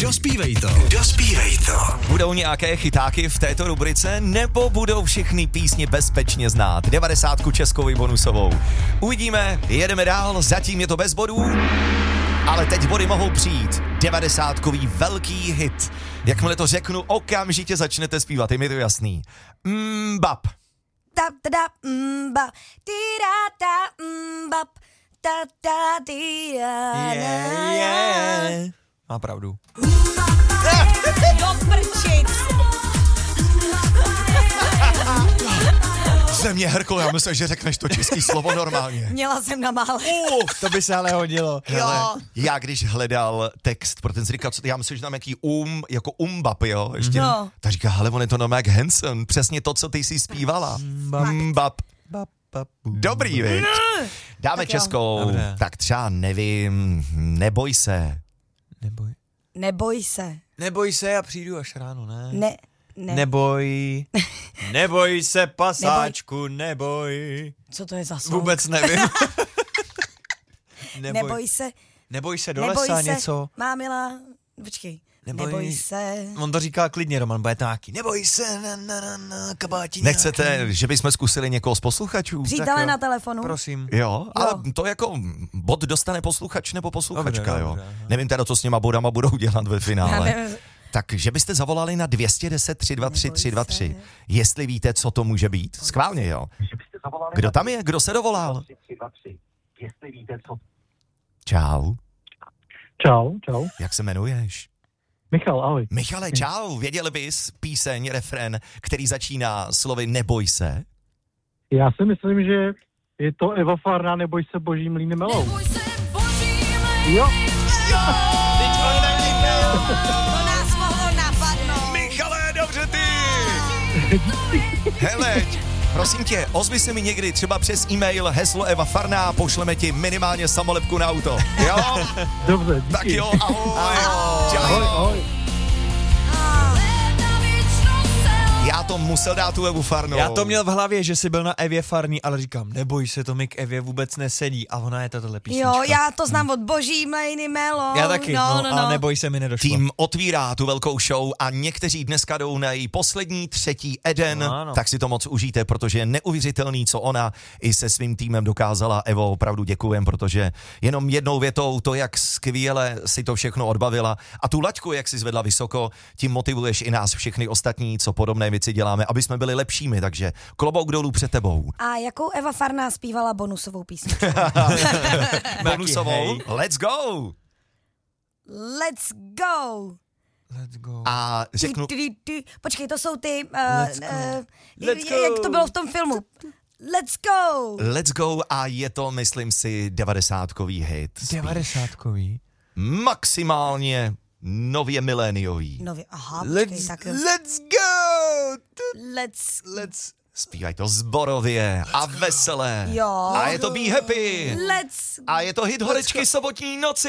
Dospívej to. Budou nějaké chytáky v této rubrice, nebo budou všechny písně bezpečně znát? 90 českou i bonusovou. Uvidíme, jedeme dál, zatím je to bez bodů, ale teď body mohou přijít. 90kový velký hit. Jakmile to řeknu, okamžitě začnete zpívat, je mi to jasný. Bap. Da da da ba ti da da bap da da di da. Má pravdu. Do prčic. Země Herko, já myslím, že řekneš to český slovo normálně. Měla jsem na mále. To by se ale hodilo. Hele, já když hledal text pro ten říkal, já myslím, že tam jaký jako umbap, jo, ještě. No. Tak říká, hele, on je to normálně jak Hanson, přesně to, co ty jsi zpívala. Mbap. Dobrý, viď? Dáme Tak jo. českou, Dobře. tak třeba nevím, neboj se. Neboj se. Neboj se, já přijdu až ráno, ne? Ne. Neboj. Neboj se, pasáčku, neboj. Co to je za song? Vůbec nevím. Neboj se. Neboj se do Neboj lesa se. něco. Mámila. Počkej. Neboj se. On to říká klidně, Roman, bude to nějaký. Neboj se, kabáti. Nechcete, že bychom zkusili někoho z posluchačů? Přítele na telefonu. Prosím. Jo, ale to jako bod dostane posluchač nebo posluchačka, Dobře, jo. dobře, aha. Nevím teda, co s těma bodama budou dělat ve Já finále. nevím. Takže byste zavolali na 210 323 323, jestli víte, co to může být. Schválně, jo. Kdo tam je? Kdo se dovolal? Čau. Čau. Jak se jmenuješ? Michal, ahoj. Michale, čau. Věděl bys píseň, refrén, který začíná slovy neboj se? Já si myslím, že je to Eva Farná, neboj se boží mlýny melou. Jo. To nás mohlo napadnout. Michale, dobře ty! Hele, prosím tě, ozvi se mi někdy třeba přes e-mail heslo Eva Farná, pošleme ti minimálně samolepku na auto. Jo? Dobře, díky. Tak jo, ahoj. Čau. Ahoj. Já to musel dát tu Evu Farnou. Já to měl v hlavě, že jsi byl na Evě Farný, ale říkám, neboj se, to mi k Evě vůbec nesedí. A ona je tato písnička. Jo, já to znám od boží mlejny melo. Já taky, ale neboj se, mi nedošlo. Tým otvírá tu velkou show a někteří dneska jdou na její poslední, třetí Eden, Ano. tak si to moc užijte, protože je neuvěřitelný, co ona i se svým týmem dokázala. Evo, opravdu děkujem, protože jenom jednou větou to, jak skvěle si to všechno odbavila a tu laťku, jak si zvedla vysoko, tím motivuješ i nás všechny ostatní, co podobné věci děláme, aby jsme byli lepšími, takže klobouk dolů před tebou. A jakou Eva Farná zpívala bonusovou písničku? Bonusovou, hej. let's go! Let's go! Let's go. A řeknu, Počkej, to jsou ty... Let's go. Jak to bylo v tom filmu? Let's go! let's go a je to, myslím si, 90kový hit. 90kový. Maximálně nově miléniový. Nově, aha, počkej, tak jo. Let's go! Let's Zpívaj to zborově a veselé. Jo. A je to Be Happy. Let's A je to hit horečky sobotní noci.